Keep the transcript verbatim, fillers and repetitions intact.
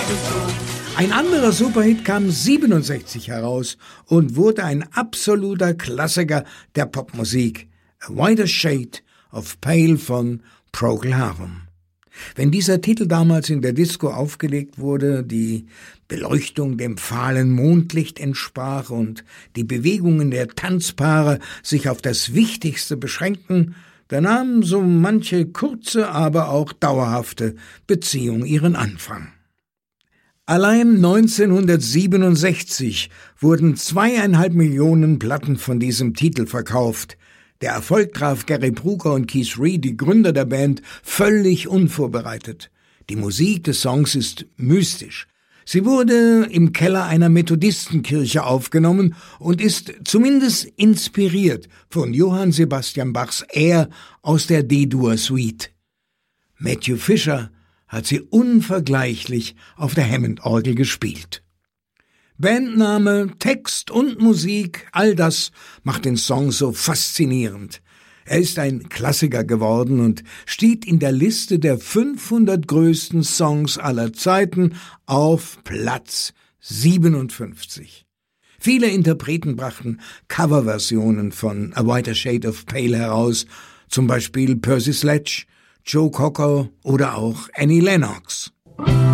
Ein anderer Superhit kam siebenundsechzig heraus und wurde ein absoluter Klassiker der Popmusik. A Whiter Shade of Pale von Procol Harum. Wenn dieser Titel damals in der Disco aufgelegt wurde, die Beleuchtung dem fahlen Mondlicht entsprach und die Bewegungen der Tanzpaare sich auf das Wichtigste beschränkten, da nahm so manche kurze, aber auch dauerhafte Beziehung ihren Anfang. Allein neunzehnhundertsiebenundsechzig wurden zweieinhalb Millionen Platten von diesem Titel verkauft. Der Erfolg traf Gary Brooker und Keith Reid, die Gründer der Band, völlig unvorbereitet. Die Musik des Songs ist mystisch. Sie wurde im Keller einer Methodistenkirche aufgenommen und ist zumindest inspiriert von Johann Sebastian Bachs Air aus der D-Dur-Suite. Matthew Fisher hat sie unvergleichlich auf der Hammond-Orgel gespielt. Bandname, Text und Musik, all das macht den Song so faszinierend. Er ist ein Klassiker geworden und steht in der Liste der fünfhundert größten Songs aller Zeiten auf Platz siebenundfünfzig. Viele Interpreten brachten Coverversionen von A Whiter Shade of Pale heraus, zum Beispiel Percy Sledge, Joe Cocker oder auch Annie Lennox.